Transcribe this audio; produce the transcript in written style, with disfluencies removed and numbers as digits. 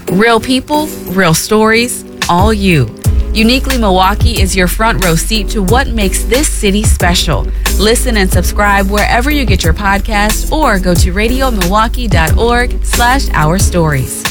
Real people, real stories, all you. Uniquely Milwaukee is your front row seat to what makes this city special. Listen and subscribe wherever you get your podcasts or go to radiomilwaukee.org/ourstories.